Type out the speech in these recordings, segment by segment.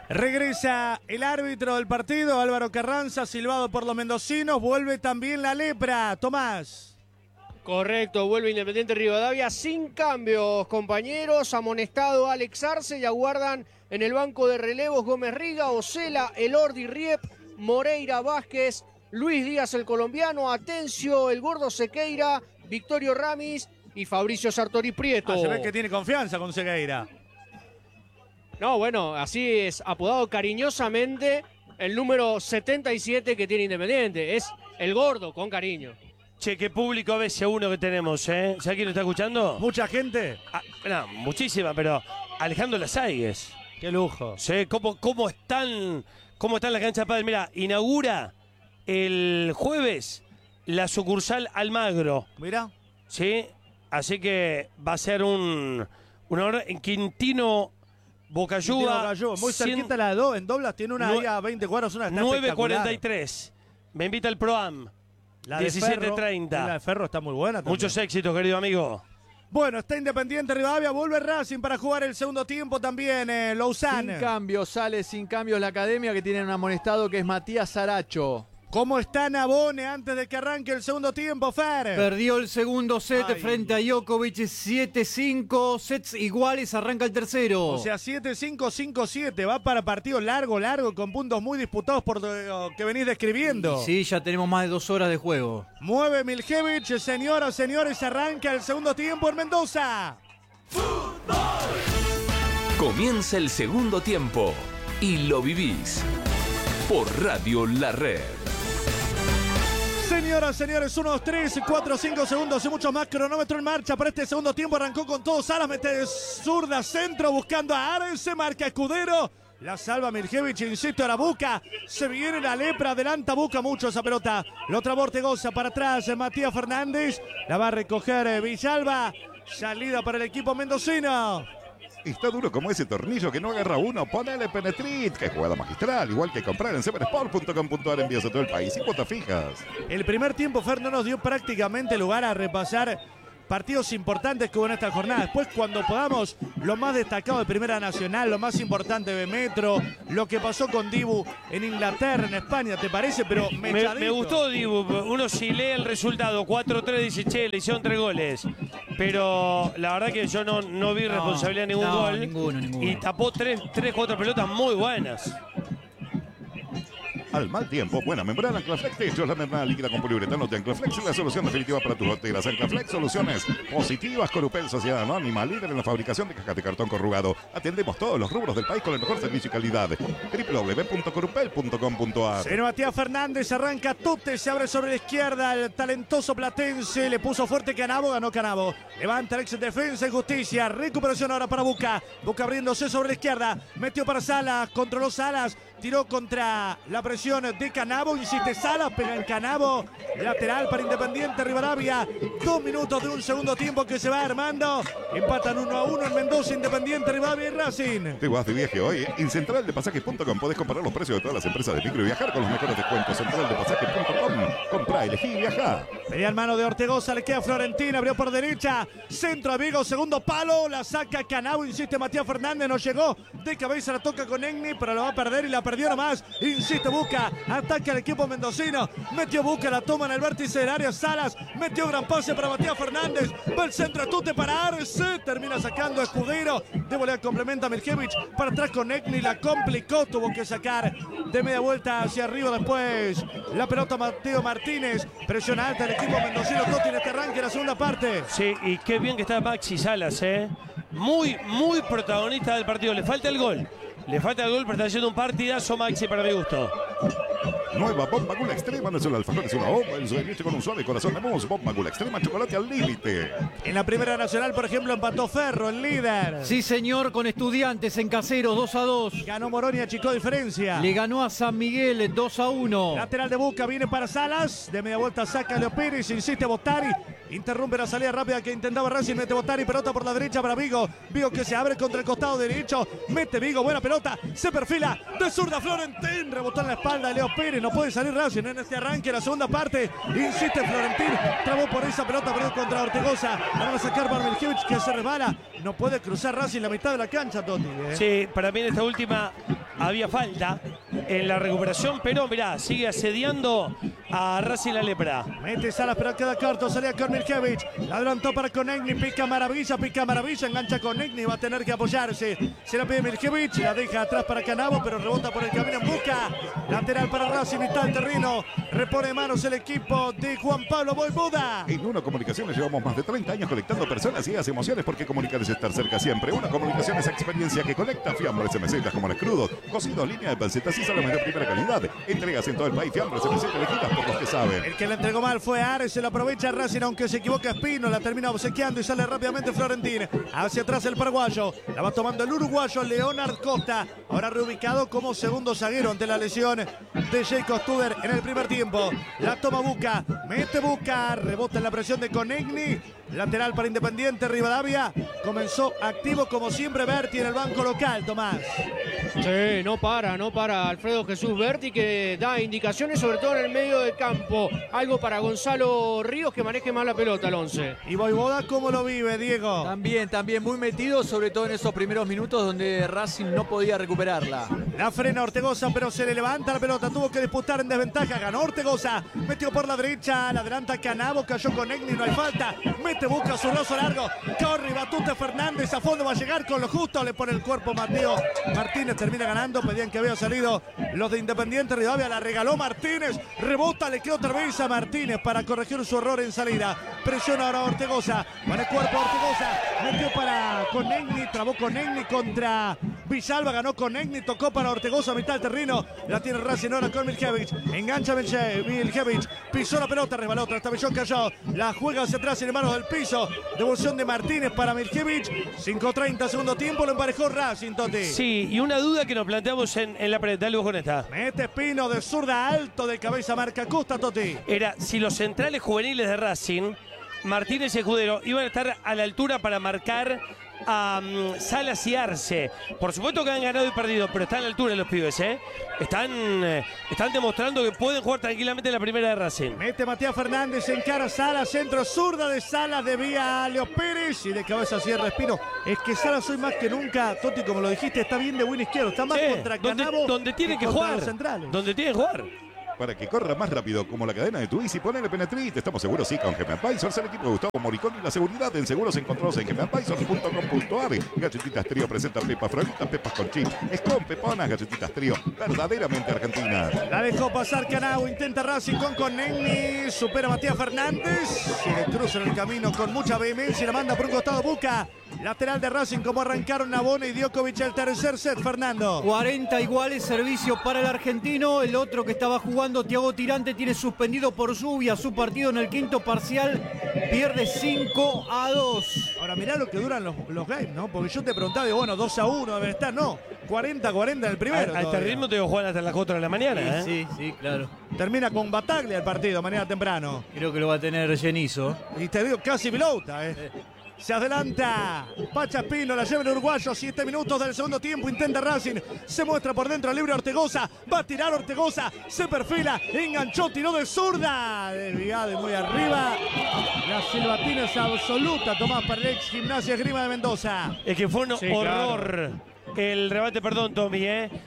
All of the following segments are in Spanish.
Regresa el árbitro del partido, Álvaro Carranza, silbado por los mendocinos. Vuelve también la lepra. Tomás. Correcto, vuelve Independiente Rivadavia sin cambios, compañeros. Amonestado Alex Arce y aguardan en el banco de relevos Gómez Riga, Ocela, Elordi Riep, Moreira Vázquez, Luis Díaz el colombiano, Atencio, el gordo Sequeira, Victorio Ramis y Fabricio Sartori Prieto. Se ve que tiene confianza con Sequeira. No, bueno, así es apodado cariñosamente el número 77 que tiene Independiente. Es el gordo, con cariño. Che, qué público a veces uno que tenemos, ¿eh? ¿Sabes quién lo está escuchando? Mucha gente. No, muchísima, pero Alejandro Lasaigues. Qué lujo. Sí, ¿cómo están las canchas de pádel? Mira, inaugura el jueves la sucursal Almagro. Mira. Sí, así que va a ser una hora en Quintino Bocayuba. Muy cerquita la de dos, en Doblas tiene una ahí a 20 cuadros, una está 9:43. Me invita el Proam. La de 17:30. La de Ferro está muy buena también. Muchos éxitos, querido amigo. Bueno, está Independiente Rivadavia, vuelve Racing para jugar el segundo tiempo también, Lausanne. Sin cambios, sale sin cambios la academia que tiene un amonestado que es Matías Saracho. ¿Cómo está Nabone antes de que arranque el segundo tiempo, Fer? Perdió el segundo set frente a Djokovic, 7-5, sets iguales, arranca el tercero. O sea, 7-5, 5-7, va para partido largo, con puntos muy disputados por lo que venís describiendo. Sí, ya tenemos más de 2 horas de juego. Mueve Miljevich, señoras, señores, arranca el segundo tiempo en Mendoza. ¡Fútbol! Comienza el segundo tiempo y lo vivís por Radio La Red. Señoras, señores, 1, 2, 3, 4, 5 segundos y mucho más. Cronómetro en marcha para este segundo tiempo. Arrancó con todo Salas, mete zurda centro buscando a Arce, marca Escudero. La salva Miljevich, insisto, a la Buca. Se viene la lepra, adelanta Buca mucho esa pelota. La otra Bortegoza para atrás, Matías Fernández. La va a recoger Villalba. Salida para el equipo mendocino. Está duro como ese tornillo que no agarra uno. Ponele Penetrit, que es jugada magistral. Igual que comprar en seversport.com.ar, envíos a todo el país y cuotas fijas. El primer tiempo, Fer, no nos dio prácticamente lugar a repasar partidos importantes que hubo en esta jornada. Después, cuando podamos, lo más destacado de Primera Nacional, lo más importante de Metro, lo que pasó con Dibu en Inglaterra, en España, ¿te parece? Pero me gustó Dibu. Uno si lee el resultado 4-3 dice, che, le hicieron 3 goles. Pero la verdad que yo no vi responsabilidad en ningún gol. Ninguno. Y tapó 4 pelotas muy buenas. Al mal tiempo, buena membrana Anclaflex. De hecho, la membrana líquida con poliuretano de Anclaflex es la solución definitiva para tus goteras. Anclaflex, soluciones positivas. Corupel, Sociedad Anónima, líder en la fabricación de cajas de cartón corrugado. Atendemos todos los rubros del país con el mejor servicio y calidad. www.corupel.com.ar. Seno Matías Fernández, arranca Tute, se abre sobre la izquierda. El talentoso platense le puso fuerte Canavo, ganó Canavo. Levanta el ex defensa y justicia. Recuperación ahora para Buca. Buca abriéndose sobre la izquierda. Metió para Salas, controló Salas. Tiró contra la presión de Canavo, insiste Salas, pega el Canavo, lateral para Independiente Rivadavia. 2 minutos de un segundo tiempo que se va armando. Empatan 1-1 en Mendoza, Independiente Rivadavia y Racing. Te vas de viaje hoy en centraldepasajes.com. Podés comparar los precios de todas las empresas de micro y viajar con los mejores descuentos. Centraldepasajes.com. Comprá, elegí y viajá. Pedía en mano de Ortegoza, le queda Florentina, abrió por derecha, centro a Vigo, segundo palo, la saca Canavo, insiste Matías Fernández, no llegó, de cabeza la toca con Egni, pero la va a perder y la perdió nomás, insiste Buca, ataca al equipo mendocino, metió Buca, la toma en el vértice del área, Salas, metió gran pase para Matías Fernández, va el centro a Tute para Arce, termina sacando a Escudero, de volea complementa a Miljevich, para atrás con Egni, la complicó, tuvo que sacar de media vuelta hacia arriba después, la pelota Mateo Martínez, presiona alta el equipo mendocino, Totti en este arranque en la segunda parte. Sí, y qué bien que está Maxi Salas, muy protagonista del partido, le falta el gol, pero está haciendo un partidazo Maxi para mi gusto. Nueva Bomba Gula Extrema, no es un alfajor, es una bomba, en su leche con un suave corazón de mousse. Bomba Gula Extrema, chocolate al límite. En la Primera Nacional, por ejemplo, empató Ferro, el líder. Sí, señor, con Estudiantes en Caseros, 2-2. Ganó Moroni, achicó diferencia. Le ganó a San Miguel, 2-1. Lateral de Buca, viene para Salas. De media vuelta saca Leo Pérez, insiste Botari. Interrumpe la salida rápida que intentaba Racing. Mete Botari, pelota por la derecha para Vigo. Vigo que se abre contra el costado derecho. Mete Vigo, buena pelota. Se perfila de zurda Florentín. Rebotó en la espalda de Leo Pérez. No puede salir Racing en este arranque. La segunda parte. Insiste Florentín. Trabó por esa pelota, perdió contra Ortegoza. Ahora va a sacar para Miljevic que se resbala. No puede cruzar Racing la mitad de la cancha, Toti. Sí, para mí en esta última había falta en la recuperación, pero mirá, sigue asediando a Racing la lepra. Mete Salas, pero queda corto. Salía con Miljevic. La adelantó para Konechny. Pica maravilla. Engancha Konechny. Va a tener que apoyarse. Se la pide Miljevic. La deja atrás para Canavo, pero rebota por el camino en busca. Lateral para Racing. Mitad del terreno. Repone manos el equipo de Juan Pablo Vojvoda. En Uno Comunicaciones llevamos más de 30 años conectando personas y las emociones, porque comunicar es estar cerca siempre. Uno Comunicaciones es experiencia que conecta. Fiambres en mesetas como las crudos, cocidos, línea de pancetas y solamente de primera calidad. Entregas en todo el país. Fiambres en mesetas elegidas por los que saben. El que la entregó mal fue Ares. Se la aprovecha Racing, aunque se equivoca Espino. La termina obsequiando y sale rápidamente Florentín. Hacia atrás el paraguayo. La va tomando el uruguayo Leonard Costa. Ahora reubicado como segundo zaguero ante la lesión de Jacob Studer en el primer tiempo. La toma Buca. Mete Buca. Rebota en la presión de Konechny. Lateral para Independiente Rivadavia. Comenzó activo como siempre Berti en el banco local, Tomás. Sí, no para Alfredo Jesús Berti, que da indicaciones sobre todo en el medio del campo. Algo para Gonzalo Ríos, que maneje más la pelota al 11. ¿Y Vojvoda cómo lo vive, Diego? También muy metido, sobre todo en esos primeros minutos donde Racing no podía recuperarla. La frena Ortegoza, pero se le levanta la pelota. Tuvo que disputar en desventaja. Ganó Ortegoza. Metió por la derecha. La adelanta Canavo. Cayó Konechny. No hay falta. Mete Buca su brazo largo. Corre Batute Fernández. A fondo va a llegar con lo justo. Le pone el cuerpo Mateo Martínez. Termina ganando. Pedían que había salido los de Independiente Rivadavia. La regaló Martínez. Rebota. Le quedó otra vez a Martínez para corregir su error en salida. Presiona ahora Ortegoza. Con el cuerpo Ortegoza. Metió para Konechny. Trabó Konechny contra Villalba. Ganó Konechny. Tocó para Ortegoza a mitad del terreno. La tiene Racing ahora con Miljevic. Engancha Miljevic. Pisó la pelota. Resbaló. Otra tabellón cayó. La juega hacia atrás en manos del piso. Devolución de Martínez para Miljevic. 5:30 segundo tiempo. Lo emparejó Racing, Toti. Sí, y una duda que nos planteamos en la pared. Dale vos con esta. Mete Espino de zurda alto de cabeza. Marca Costa, Toti. Era si los centrales juveniles de Racing, Martínez y Escudero, iban a estar a la altura para marcar a Salas y Arce. Por supuesto que han ganado y perdido, pero están a la altura los pibes, ¿eh? Están demostrando que pueden jugar tranquilamente en la primera de Racing. Mete Matías Fernández, encara Salas, centro zurda de Salas, desvía a Leo Pérez y de cabeza cierra Espino. Es que Salas hoy más que nunca, Toti, como lo dijiste, está bien de buen izquierdo, está más contra Canavo donde tiene que jugar, donde tiene que jugar. Para que corra más rápido como la cadena de tu Easy, ponele Penetrit. Estamos seguros, sí, con GM Advisors, el equipo de Gustavo Moricón y la seguridad en seguros encontrados en gmadvisors.com.ar. Galletitas Trío presenta pepas frolitas, pepas con chip. Es con peponas, galletitas Trío, verdaderamente argentina. La dejó pasar Canavo, intenta Racing con Konechny, supera a Matías Fernández. Se le cruza en el camino con mucha vehemencia y la manda por un costado Buca. Lateral de Racing, como arrancaron Nabona y Djokovic el tercer set, Fernando. 40 iguales, servicio para el argentino. El otro que estaba jugando, Thiago Tirante, tiene suspendido por lluvia su partido en el quinto parcial. Pierde 5-2. Ahora mirá lo que duran los games, ¿no? Porque yo te preguntaba, digo, bueno, 2-1 debe estar, no. 40-40 en el primero. A este ritmo te digo, jugar hasta las 4 de la mañana, Sí, claro. Termina con Bataglia el partido, mañana temprano. Creo que lo va a tener Genizo. Y te digo, casi pilota, Se adelanta Pacha Espino, la lleva el uruguayo. 7 minutos del segundo tiempo. Intenta Racing. Se muestra por dentro libre Ortegoza. Va a tirar Ortegoza. Se perfila. Enganchó. Tiró de zurda. Desviada de muy arriba. La silbatina es absoluta, Tomás, para el ex Gimnasia Esgrima de Mendoza. Es que fue un horror. El rebate, perdón, Tommy,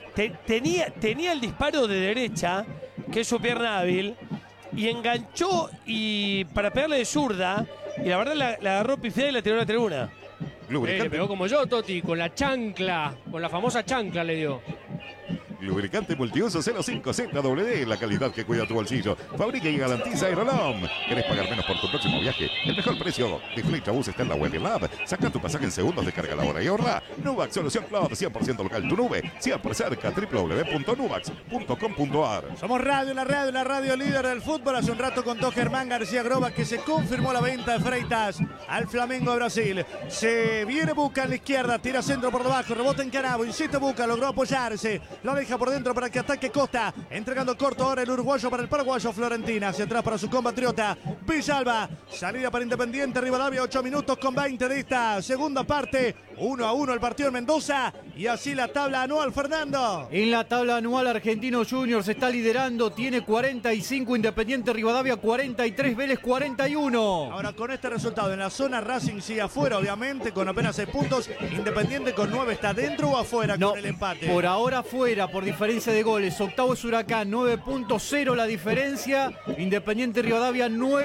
tenía el disparo de derecha, que es su pierna hábil, y enganchó y para pegarle de zurda. Y la verdad la agarró pifiada y la tiró a la tribuna. Le pegó como yo, Toti, con la chancla, con la famosa chancla le dio. Lubricante multiuso 05ZWD, la calidad que cuida tu bolsillo. Fabrica y garantiza Aerolom. ¿Querés pagar menos por tu próximo viaje? El mejor precio de Flechabús está en la web y lab. Saca tu pasaje en segundos, descarga la hora y ahorra. Nubax Solución Cloud, 100% local, tu nube, siempre cerca, www.nubax.com.ar. Somos la radio líder del fútbol. Hace un rato contó Germán García Groba que se confirmó la venta de Freitas al Flamengo de Brasil. Se viene Buca a la izquierda, tira centro por debajo, rebota en Canavo, insiste Buca, logró apoyarse, la deja por dentro para que ataque Costa, entregando corto ahora el uruguayo para el paraguayo Florentina, hacia atrás para su compatriota Villalba. Salida para Independiente Rivadavia, 8 minutos con 20 de esta segunda parte. 1-1 el partido en Mendoza. Y así la tabla anual, Fernando. En la tabla anual, Argentinos Juniors está liderando, tiene 45, Independiente Rivadavia 43, Vélez 41. Ahora con este resultado en la zona, Racing sigue afuera, obviamente, con apenas 6 puntos. Independiente con 9, ¿está dentro o afuera con el empate? Por ahora afuera, por diferencia de goles. Octavo es Huracán, 9.0 la diferencia. Independiente Rivadavia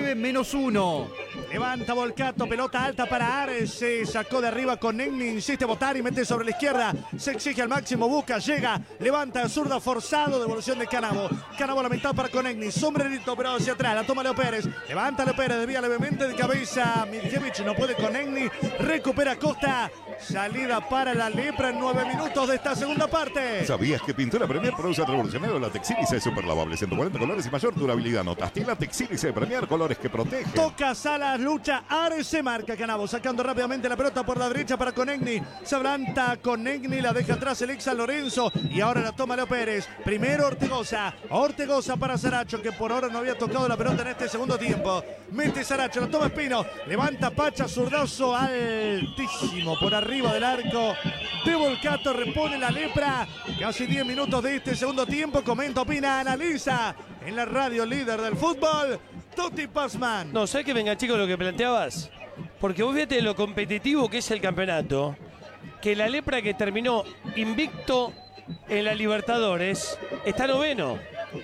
9-1. Levanta Volcato, pelota alta para Arce, sacó de arriba con Negni, insiste Botari, mete sobre la izquierda, se exige al máximo, busca, llega, levanta, zurda forzado, devolución de Canavo. Canavo a la mitad para Conegni, sombrerito pero hacia atrás, la toma Leo Pérez, levanta Leo Pérez, desvía levemente de cabeza, Mirkevich no puede Conegni, recupera Costa. Salida para la Lepra en 9 minutos de esta segunda parte. ¿Sabías que Pintura Premier produce revolucionario la Texílice super lavable? 140 colores y mayor durabilidad. ¿Notaste la Texílice Premier? Colores que protegen. Toca Salas, lucha, Arce, marca Canavo, sacando rápidamente la pelota por la derecha para Conegni. Se adelanta Conegni, la deja atrás el San Lorenzo y ahora la toma Leo Pérez. Primero Ortegoza. Ortegoza para Saracho, que por ahora no había tocado la pelota en este segundo tiempo. Mete Saracho, la toma Espino. Levanta Pacha, zurdazo altísimo por arriba del arco de Volcato, repone la Lepra. Casi 10 minutos de este segundo tiempo. Comenta, opina, analiza en la radio líder del fútbol, Toti Pazman. No, ¿sabes qué me enganché con lo que planteabas? Porque vos fíjate lo competitivo que es el campeonato. Que la Lepra, que terminó invicto en la Libertadores, está noveno.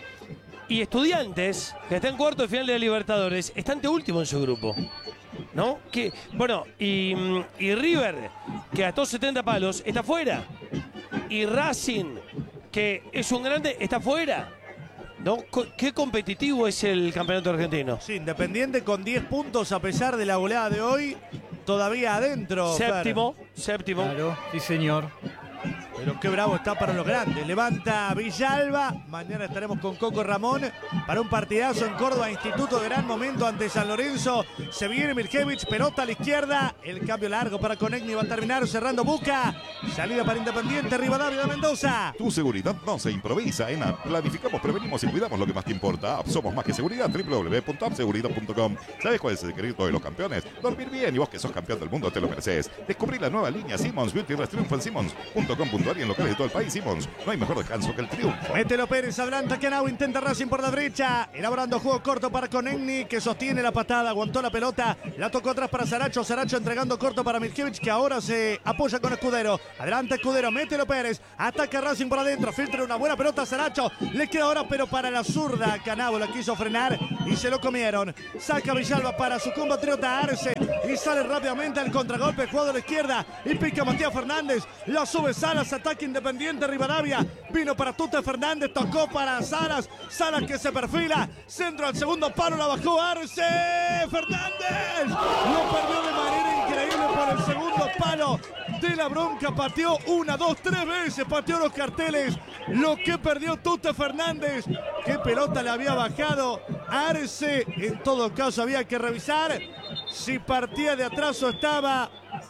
Y Estudiantes, que está en cuarto de final de la Libertadores, está anteúltimo en su grupo. ¿No? Que, bueno, y River, que gastó 70 palos, está fuera. Y Racing, que es un grande, está fuera. ¿No? Qué competitivo es el campeonato argentino. Sí, Independiente con 10 puntos a pesar de la goleada de hoy, todavía adentro. Séptimo. Claro, sí señor. Pero qué bravo está para los grandes. Levanta Villalba. Mañana estaremos con Coco Ramón para un partidazo en Córdoba. Instituto, gran momento ante San Lorenzo. Se viene Mirkevich, pelota a la izquierda. El cambio largo para Conegni, va a terminar cerrando Buca. Salida para Independiente, Rivadavia de Mendoza. Tu seguridad no se improvisa. En App planificamos, prevenimos y cuidamos lo que más te importa. App, somos más que seguridad. www.appseguridad.com. ¿Sabes cuál es el secreto de los campeones? Dormir bien, y vos que sos campeón del mundo te lo mereces. Descubrí la nueva línea Simmons Beauty Rest Triunfo en Simmons.com.ar y en locales de todo el país. Simmons, no hay mejor descanso que el triunfo. Mételo Pérez, adelanta Canau, intenta Racing por la derecha, elaborando juego corto para Conegni, que sostiene la patada, aguantó la pelota, la tocó atrás para Saracho, Saracho entregando corto para Mirkevich, que ahora se apoya con Escudero. Adelanta Escudero, mételo Pérez, ataca Racing por adentro, filtra una buena pelota a Saracho, le queda ahora pero para la zurda, Canau la quiso frenar y se lo comieron. Saca Villalba para su compatriota Arce y sale rápidamente al contragolpe, jugado a la izquierda y pica Matías Fernández, la sube Salas, ataque Independiente Rivadavia, vino para Tute Fernández, tocó para Salas, Salas que se perfila, centro al segundo palo, la bajó Arce, Fernández, lo perdió de manera increíble por el segundo palo de la bronca, pateó 1, 2, 3 veces, pateó los carteles, lo que perdió Tute Fernández, qué pelota le había bajado Arce, en todo caso había que revisar si partía de atrás o estaba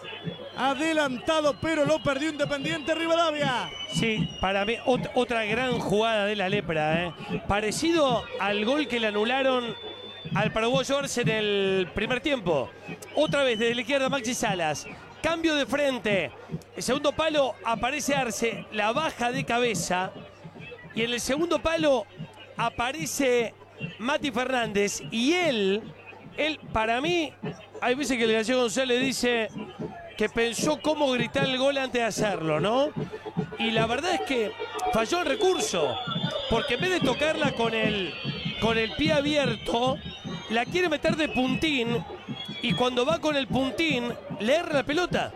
adelantado, pero lo perdió Independiente Rivadavia. Sí, para mí otra gran jugada de la Lepra, parecido al gol que le anularon al paraguayo Arce en el primer tiempo. Otra vez desde la izquierda Maxi Salas, cambio de frente, el segundo palo aparece Arce, la baja de cabeza y en el segundo palo aparece Mati Fernández y él para mí, hay veces que el Gallego González dice que pensó cómo gritar el gol antes de hacerlo, ¿no? Y la verdad es que falló el recurso, porque en vez de tocarla con el pie abierto, la quiere meter de puntín, y cuando va con el puntín, le erra la pelota.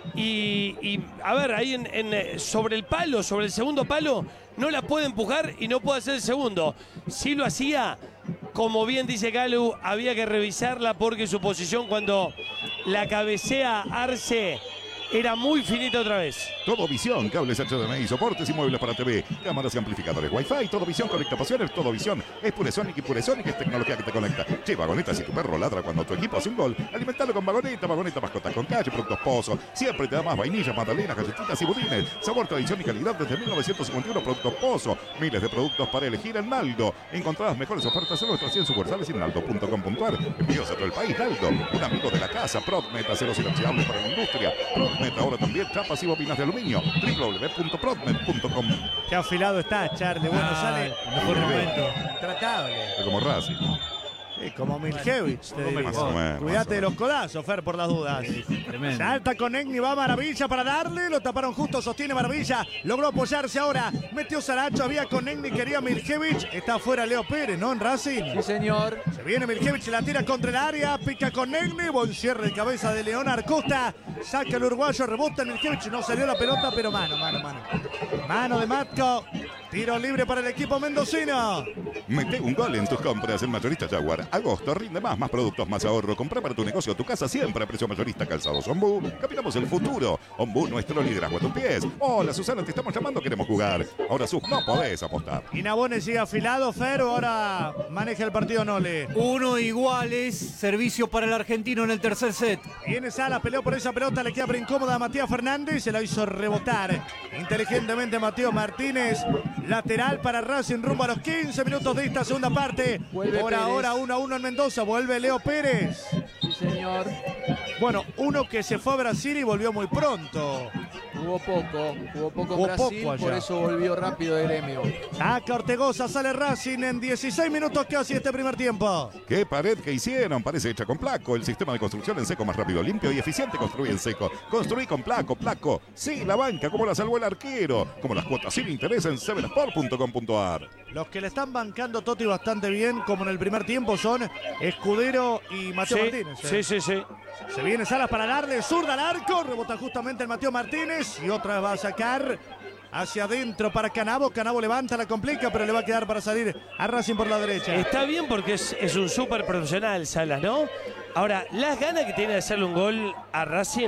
Y a ver, ahí sobre el palo, sobre el segundo palo, no la puede empujar y no puede hacer el segundo. Si lo hacía, como bien dice Calu, había que revisarla porque su posición cuando la cabecea Arce era muy finita otra vez. Todo Visión, cables HDMI, soportes y muebles para TV, cámaras y amplificadores Wi-Fi. Todo Visión conecta pasiones. Todo Visión es Puresonic y Puresonic es tecnología que te conecta. Che, Vagoneta, si tu perro ladra cuando tu equipo hace un gol, alimentalo con Vagoneta. Vagoneta mascotas con calle, productos Pozo. Siempre te da más vainillas, magdalenas, galletitas y budines. Sabor, tradición y calidad desde 1951. Productos Pozo. Miles de productos para elegir en Naldo. Encontrá las mejores ofertas en nuestras 100 sucursales en naldo.com.ar. Envíos a todo el país. Naldo, un amigo de la casa. Prodmet, aceros inoxidables para la industria. Prodmet, ahora también chapas y bobinas de aluminio. www.prodmet.com. Qué afilado está, Charlie. Bueno, sale Mejor momento. tratable. Como Racing. Como Milkevich, te diría. Más o menos, Cuídate de los codazos, Fer, por las dudas. Tremendo. Salta con Egni, va Maravilla para darle. Lo taparon justo, sostiene Maravilla. Logró apoyarse ahora. Metió Saracho, había con Egni, quería Milkevich. Está afuera Leo Pérez, ¿no? En Racing. Sí, señor. Se viene Milkevich, la tira contra el área. Pica con Egni. Buen cierre de cabeza de Leonard Costa. Saca el uruguayo, rebota Milkevich. No salió la pelota, pero mano. Mano de Matko. Tiro libre para el equipo mendocino. Mete un gol en tus compras en Mayorista Jaguar. Agosto rinde más productos, más ahorro. Comprá para tu negocio o tu casa siempre a precio mayorista. Calzados Ombú. Caminamos el futuro. Ombú, nuestro liderazgo a tus pies. Hola, Susana, te estamos llamando, queremos jugar. Ahora, Sus, no podés apostar. Y Nabone sigue afilado, Fer. Ahora maneja el partido Nole. 1 iguales. Servicio para el argentino en el tercer set. Viene Sala, peleó por esa pelota, le queda incómoda a Matías Fernández, se la hizo rebotar inteligentemente Mateo Martínez. Lateral para Racing rumbo a los 15 minutos de esta segunda parte. Vuelve Por Pérez. ahora 1-1 en Mendoza, vuelve Leo Pérez. Sí, señor. Bueno, uno que se fue a Brasil y volvió muy pronto. Jugó poco en Jugó Brasil, poco allá. por eso volvió rápido de Gremio. Saca Ortegoza, sale Racing en 16 minutos casi este primer tiempo. ¿Qué pared que hicieron? Parece hecha con Placo. El sistema de construcción en seco más rápido, limpio y eficiente. Construye en seco. Construí con Placo. Sí, la banca, como la salvó el arquero. Como las cuotas sin interés en sevensport.com.ar. Los que le están bancando Totti bastante bien, como en el primer tiempo, son Escudero y Mateo Martínez. Sí. Se viene Salas para darle zurda al arco. Rebota justamente el Mateo Martínez. Y otra vez va a sacar hacia adentro para Canavo. Canavo levanta, la complica, pero le va a quedar para salir a Racing por la derecha. Está bien porque es un súper profesional, Salas, ¿no? Ahora, las ganas que tiene de hacerle un gol a Racing,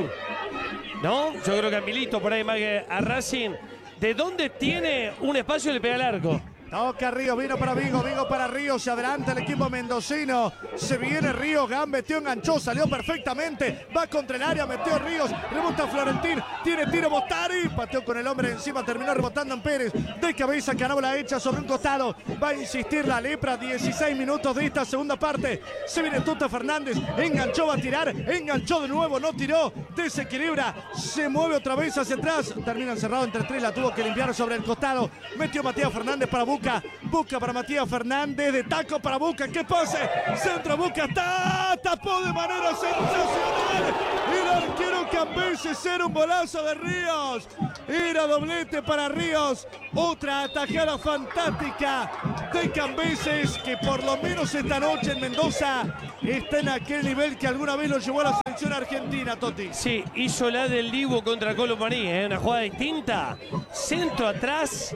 ¿no? Yo creo que a Milito por ahí más que a Racing. ¿De dónde tiene un espacio le pega al arco? Toca Ríos, vino para Vigo para Ríos, se adelanta el equipo mendocino, se viene Ríos, metió, enganchó, salió perfectamente, va contra el área, metió Ríos, rebota Florentín, tiene tiro Bostari, pateó con el hombre encima, terminó rebotando en Pérez, de cabeza Canabo la echa sobre un costado, va a insistir la lepra, 16 minutos de esta segunda parte, se viene Tuta Fernández, enganchó, va a tirar, enganchó de nuevo, no tiró, desequilibra, se mueve otra vez hacia atrás, termina encerrado entre tres, la tuvo que limpiar sobre el costado, metió Matías Fernández para Busca para Matías Fernández, de taco para Buca, que pase, centro Buca, tapó de manera sensacional, el arquero Cambeses, era un golazo de Ríos, era doblete para Ríos, otra atajada fantástica de Cambeses, que por lo menos esta noche en Mendoza está en aquel nivel que alguna vez lo llevó a la selección argentina, Totti. Sí, hizo la del Dibu contra Colomaní, una jugada distinta, centro atrás.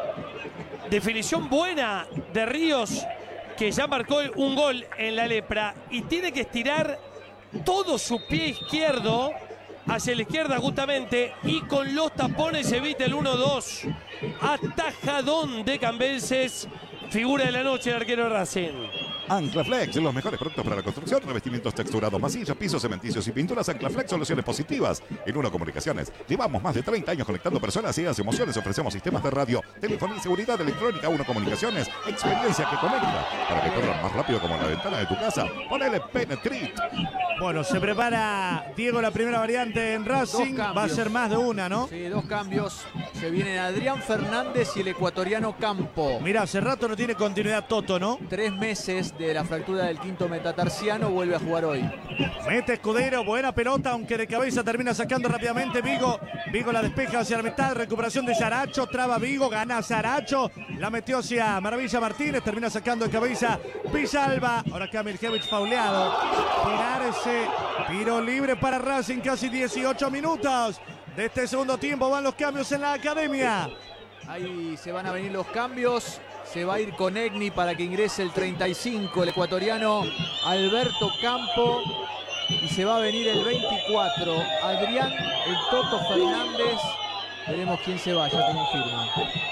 Definición buena de Ríos, que ya marcó un gol en la lepra y tiene que estirar todo su pie izquierdo hacia la izquierda justamente y con los tapones evita el 1-2. Atajadón de Cambeses, figura de la noche el arquero Racing. Anclaflex, los mejores productos para la construcción, revestimientos texturados, masillas, pisos cementicios y pinturas. Anclaflex, soluciones positivas. En Uno Comunicaciones, llevamos más de 30 años conectando personas, ideas, emociones. Ofrecemos sistemas de radio, telefonía y seguridad electrónica. Uno Comunicaciones, experiencia que conecta. Para que corran más rápido como la ventana de tu casa, ponele Penetrit. Bueno, se prepara Diego la primera variante en Racing. Va a ser más de una, ¿no? Sí, 2 cambios. Se vienen Adrián Fernández y el ecuatoriano Campo. Mira, hace rato no tiene continuidad Toto, ¿no? 3 meses de la fractura del quinto metatarsiano, vuelve a jugar hoy. Mete Escudero, buena pelota, aunque de cabeza termina sacando rápidamente Vigo. Vigo la despeja hacia la mitad, recuperación de Saracho, traba Vigo, gana Saracho, la metió hacia Maravilla Martínez, termina sacando de cabeza Villalba. Ahora queda Milkevich fauleado. Tirarse, tiro libre para Racing, casi 18 minutos de este segundo tiempo. Van los cambios en la academia. Ahí se van a venir los cambios. Se va a ir con Egni para que ingrese el 35, el ecuatoriano Alberto Campo. y se va a venir el 24. Adrián el Toto Fernández. Veremos quién se va, ya tengo firma.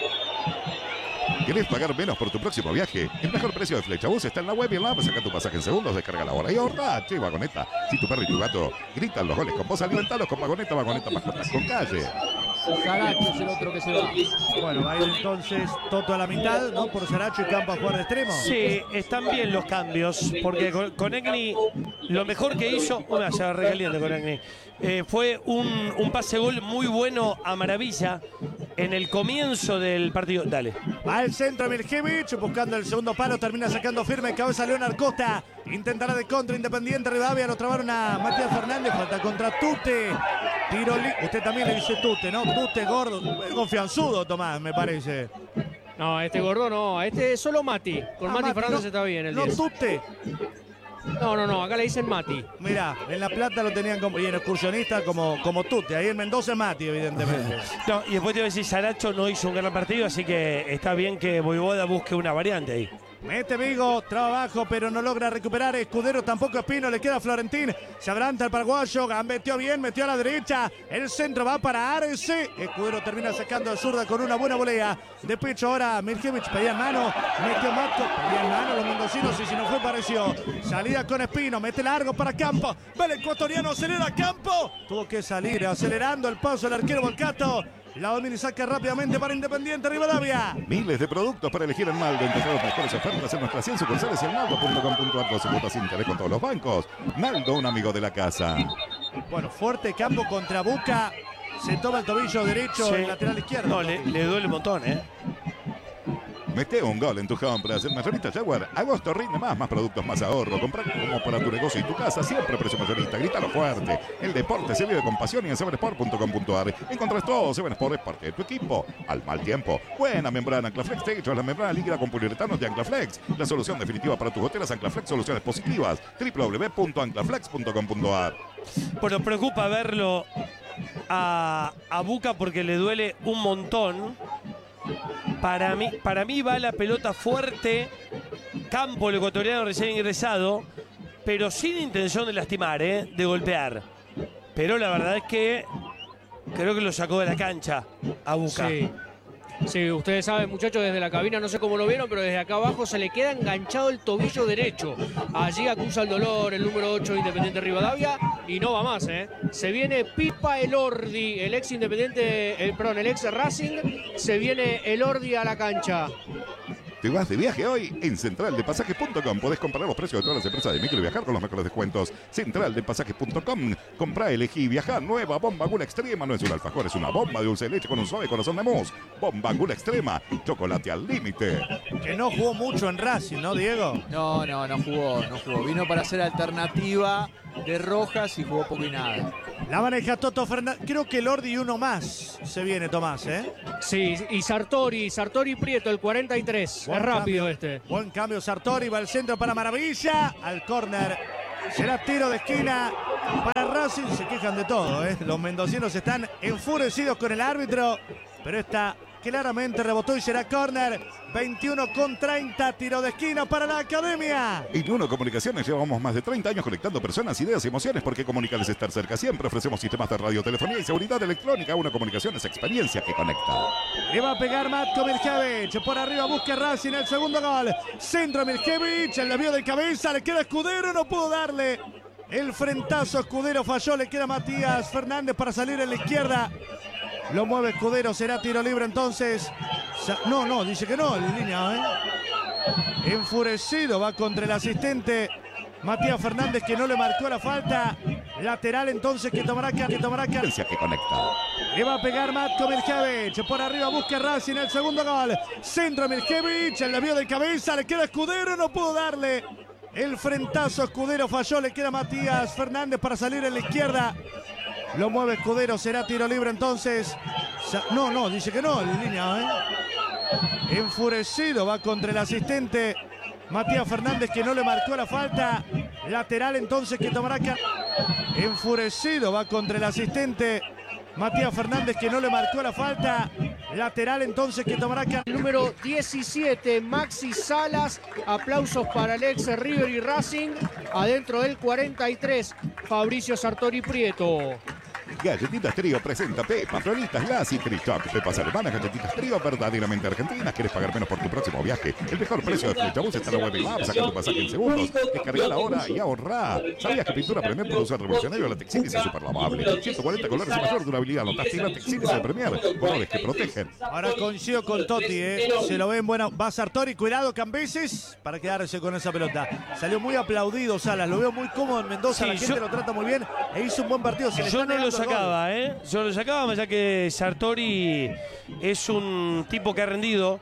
¿Querés pagar menos por tu próximo viaje? El mejor precio de Flechabús está en la web y en la app. Saca tu pasaje en segundos, descarga la hora y ahorra. Che, Vagoneta. Si tu perro y tu gato gritan los goles con vos, alimentalos con Vagoneta, Vagoneta mascotas con calle. Saracho es el otro que se va. Bueno, va a ir entonces Toto a la mitad, ¿no? Por Saracho y Campo a jugar de extremo. Sí, están bien los cambios, porque con Egni lo mejor que hizo, se recaliente con Egni, fue un pase gol muy bueno a Maravilla en el comienzo del partido. Dale. Al centro Miljevic, buscando el segundo palo, termina sacando firme, cabeza Leonard Costa. Intentará de contra Independiente Rivadavia, lo trabaron a Matías Fernández, falta contra Tute. Tiro usted también le dice Tute, ¿no? Tute gordo, confianzudo Tomás, me parece. No, este gordo no, este es solo Mati. Con Mati Fernández no, está bien el no 10. Tute. No, acá le dicen Mati. Mirá, en La Plata lo tenían como, y en excursionista como Tute, ahí en Mendoza es Mati, evidentemente. No, y después te voy a decir, Saracho no hizo un gran partido, así que está bien que Voivoda busque una variante ahí. Mete Vigo, traba abajo, pero no logra recuperar. Escudero tampoco Espino, le queda a Florentín. Se adelanta el paraguayo, metió bien, metió a la derecha. El centro va para Arce. Escudero termina sacando de zurda con una buena volea. De pecho ahora Miljevic, pedía en mano. Metió Matco, pedía en mano los mendocinos y si no fue pareció. Salida con Espino, mete largo para Campo. Va el ecuatoriano, acelera Campo. Tuvo que salir acelerando el paso el arquero Volcato. La domina y saca rápidamente para Independiente Rivadavia. Miles de productos para elegir en Naldo. Entre las mejores ofertas en nuestras 100 sucursales y en naldo.com.ar. 12 cuotas sin interés con todos los bancos. Naldo, un amigo de la casa. Bueno, fuerte Campo contra Buca. Se toma el tobillo derecho, Sí. el lateral izquierdo. No, le duele un montón, ¿eh? Mete un gol en tus compras. El mayorista Jaguar. Agosto rinde más productos, más ahorro. Compra como para tu negocio y tu casa. Siempre precio mayorista. Grítalo fuerte. El deporte se vive con pasión y en 7sport.com.ar. Encontrás todo. 7sport es parte de tu equipo. Al mal tiempo. Buena membrana Anclaflex. Te he hecho la membrana líquida con poliuretano de Anclaflex. La solución definitiva para tus goteras. Anclaflex Soluciones Positivas. www.anclaflex.com.ar. Bueno, preocupa verlo a Buca porque le duele un montón. Para mí va la pelota fuerte. Campo, el ecuatoriano recién ingresado, pero sin intención de lastimar, de golpear. Pero la verdad es que creo que lo sacó de la cancha a Buca. Sí, ustedes saben, muchachos, desde la cabina, no sé cómo lo vieron, pero desde acá abajo se le queda enganchado el tobillo derecho. Allí acusa el dolor el número 8 Independiente Rivadavia y no va más, Se viene Pipa Elordi, el ex Independiente, el ex Racing, se viene Elordi a la cancha. ¿Te vas de viaje hoy? En centraldepasajes.com podés comparar los precios de todas las empresas de micro y viajar con los mejores descuentos. Centraldepasajes.com. Comprá, elegí, viajá. Nueva Bomba Gula Extrema. No es un alfajor, es una bomba de dulce de leche con un suave corazón de mousse. Bomba Gula Extrema. Chocolate al límite. Que no jugó mucho en Racing, ¿no, Diego? No jugó. Vino para ser alternativa de Rojas y jugó poco y nada. La maneja Toto Fernández. Creo que Lordi y uno más se viene, Tomás, Sí, y Sartori Prieto, el 43. Buen es rápido cambio. Buen cambio Sartori, va al centro para Maravilla. Al córner. Será tiro de esquina para Racing. Se quejan de todo, Los mendocinos están enfurecidos con el árbitro. Pero esta claramente rebotó y será córner. 21:30, tiro de esquina para la Academia. En Uno Comunicaciones llevamos más de 30 años conectando personas, ideas y emociones porque comunicar es estar cerca. Siempre ofrecemos sistemas de radiotelefonía y seguridad electrónica. Uno Comunicaciones, experiencia que conecta. Le va a pegar Matko Miljevic. Por arriba busca Racing el segundo gol. Centro Miljevic, el desvío de cabeza. Le queda Escudero, no pudo darle. El frentazo Escudero falló. Le queda Matías Fernández para salir en la izquierda. Lo mueve Escudero, será tiro libre entonces. No, dice que no, en línea, Enfurecido, va contra el asistente Matías Fernández que no le marcó la falta. Lateral entonces que tomará Experiencia que conecta. Le va a pegar Matko Miljevic. Por arriba busca Racing el segundo gol. Centro Miljevic, el desvío de cabeza. Le queda Escudero, no pudo darle. El frentazo Escudero falló. Le queda Matías Fernández para salir en la izquierda. Lo mueve Escudero, será tiro libre entonces. No, dice que no, en línea, Enfurecido, va contra el asistente Matías Fernández que no le marcó la falta. Lateral entonces que tomará Enfurecido, va contra el asistente Matías Fernández que no le marcó la falta. Lateral entonces que tomará Número 17, Maxi Salas. Aplausos para el ex River y Racing. Adentro del 43, Fabricio Sartori Prieto. Galletitas Trío presenta Pepa, Floritas Glass y Cristóbal. Pepas alemanas, galletitas Trío, verdaderamente argentinas. ¿Quieres pagar menos por tu próximo viaje? El mejor precio de Flechabús está en la web y app. Saca tu pasaje en segundos. Descarga ahora y ahorrá. ¿Sabías que Pintura Premier produce el revolucionario la Texinis es súper lavable? 140 colores y mayor durabilidad. Notaste la Texinis de Premier. Colores que protegen. Ahora coincido con Totti, se lo ven, bueno, va Sartori, cuidado Cambeses para quedarse con esa pelota. Salió muy aplaudido Salas, lo veo muy cómodo en Mendoza, Sí, la gente lo trata muy bien e hizo un buen partido. Yo no lo sacaba, Yo lo sacaba, más allá que Sartori es un tipo que ha rendido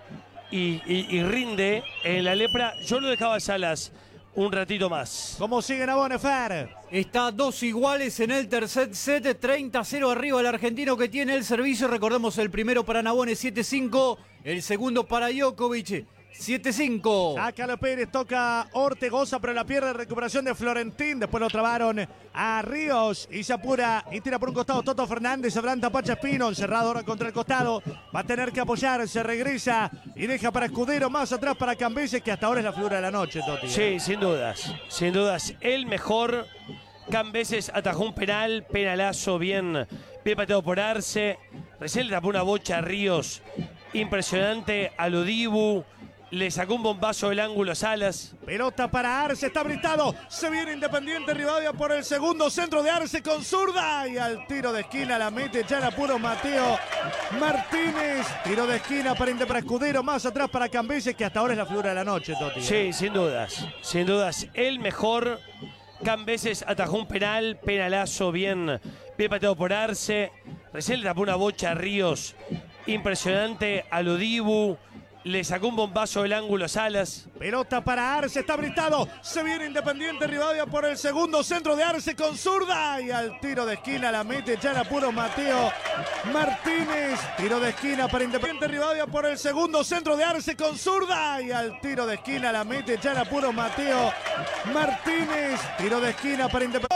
y rinde en la lepra. Yo lo dejaba a Salas un ratito más. ¿Cómo siguen a Bonefer? Está 2 iguales en el tercer set, 30-0 arriba el argentino que tiene el servicio. Recordemos el primero para Nabone 7-5, el segundo para Djokovic 7-5. Sácalo Pérez, toca Ortegoza, pero la pierde, recuperación de Florentín. Después lo trabaron a Ríos y se apura y tira por un costado Toto Fernández. Adelanta Pacha Espino, encerrado ahora contra el costado. Va a tener que apoyar, se regresa y deja para Escudero, más atrás para Cambeses, que hasta ahora es la figura de la noche, Toti. Sí, sin dudas. Sin dudas, el mejor. Cambeses atajó un penalazo bien pateado por Arce. Recién le tapó una bocha a Ríos impresionante a lo Dibu. Le sacó un bombazo del ángulo a Salas. Pelota para Arce, está habilitado. Se viene Independiente Rivadavia por el segundo centro de Arce con zurda. Y al tiro de esquina la mete ya en apuro Mateo Martínez. Tiro de esquina para Escudero, más atrás para Cambeses, que hasta ahora es la figura de la noche, Toti. Sí, sin dudas. Sin dudas, el mejor. Cambeses atajó un penalazo bien pateado por Arce. Recién le tapó una bocha a Ríos impresionante a lo Dibu. Le sacó un bombazo del ángulo a Salas. Pelota para Arce, está habilitado. Se viene Independiente Rivadavia por el segundo centro de Arce con zurda. Y al tiro de esquina la mete ya en apuro Mateo Martínez. Tiro de esquina para Independiente Rivadavia por el segundo centro de Arce con zurda. Y al tiro de esquina la mete ya en apuro Mateo Martínez. Tiro de esquina para Independiente.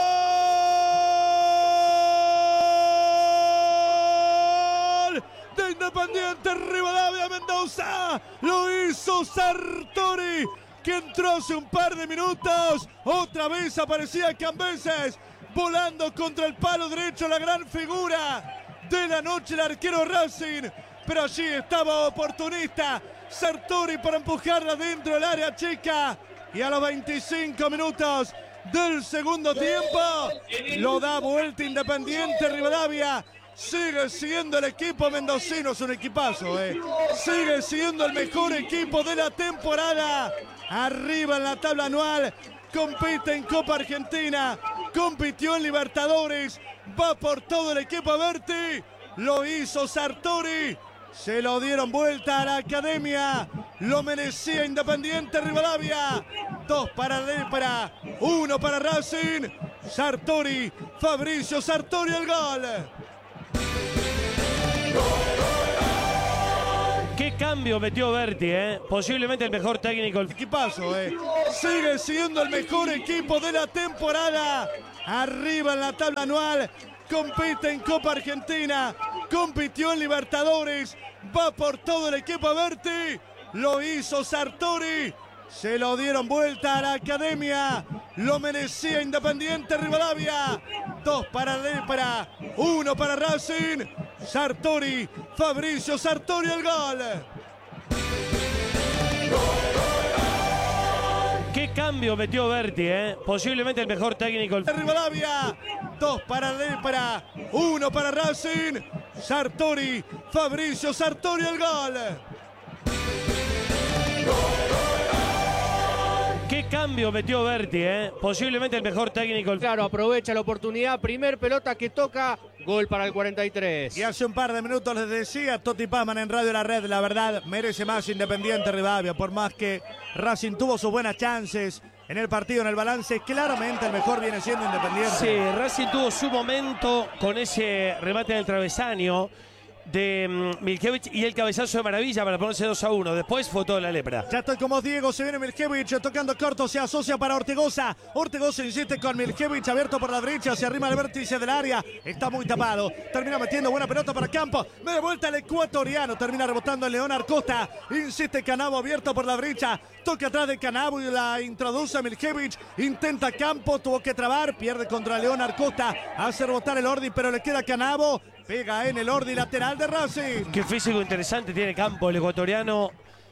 De Independiente Rivadavia Mendoza, lo hizo Sartori, que entró hace un par de minutos. Otra vez aparecía Cambeses volando contra el palo derecho, la gran figura de la noche, el arquero Racing, pero allí estaba oportunista Sartori para empujarla dentro del área chica. Y a los 25 minutos del segundo tiempo lo da vuelta Independiente Rivadavia. Sigue siendo el equipo mendocino, es un equipazo, Sigue siendo el mejor equipo de la temporada. Arriba en la tabla anual, compite en Copa Argentina, compitió en Libertadores, va por todo el equipo Aberti. Lo hizo Sartori, se lo dieron vuelta a la academia, lo merecía Independiente Rivadavia. 2 para Lepra, 1 para Racing. Sartori, Fabricio Sartori, el gol. Qué cambio metió Berti, posiblemente el mejor técnico. Equipazo, Sigue siendo el mejor equipo de la temporada. Arriba en la tabla anual, compite en Copa Argentina, compitió en Libertadores, va por todo el equipo Aberti. Lo hizo Sartori, se lo dieron vuelta a la academia, lo merecía Independiente Rivadavia. 2 para Lepra, 1 para Racing. Sartori, Fabricio Sartori, el gol. Qué cambio metió Berti, posiblemente el mejor técnico. Rivadavia, 2 para Lepra, 1 para Racing. Sartori, Fabricio Sartori, el gol. Qué cambio metió Berti, posiblemente el mejor técnico. Claro, aprovecha la oportunidad, primer pelota que toca, gol para el 43. Y hace un par de minutos les decía Toti Pazman en Radio La Red, la verdad merece más Independiente Rivadavia, por más que Racing tuvo sus buenas chances en el partido, en el balance, claramente el mejor viene siendo Independiente. Sí, Racing tuvo su momento con ese remate del travesaño, de Milkevich y el cabezazo de Maravilla para ponerse 2-1. Después fue toda la lepra. Ya estoy como Diego, se viene Milkevich tocando corto, se asocia para Ortigosa. Ortigosa insiste con Milkevich, abierto por la derecha, se arrima al vértice del área. Está muy tapado, termina metiendo buena pelota para Campos. Me de vuelta el ecuatoriano, termina rebotando el León Arcosta. Insiste Canavo, abierto por la derecha. Toque atrás de Canavo y la introduce Milkevich. Intenta Campos, tuvo que trabar, pierde contra León Arcosta. Hace rebotar el Ordi, pero le queda Canavo. Pega en el Ordi, lateral de Racing. Qué físico interesante tiene Campo, el ecuatoriano,